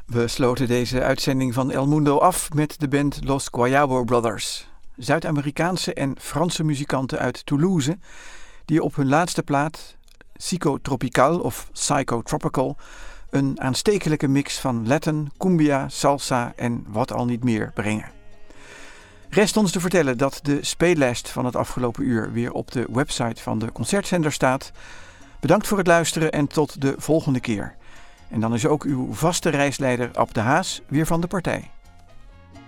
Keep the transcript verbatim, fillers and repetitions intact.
We sloten deze uitzending van El Mundo af met de band Los Guayabo Brothers. Zuid-Amerikaanse en Franse muzikanten uit Toulouse, die op hun laatste plaat, Psychotropical of Psychotropical, een aanstekelijke mix van Latin, cumbia, salsa en wat al niet meer brengen. Rest ons te vertellen dat de speellijst van het afgelopen uur weer op de website van de concertzender staat. Bedankt voor het luisteren en tot de volgende keer. En dan is ook uw vaste reisleider Ab de Haas weer van de partij.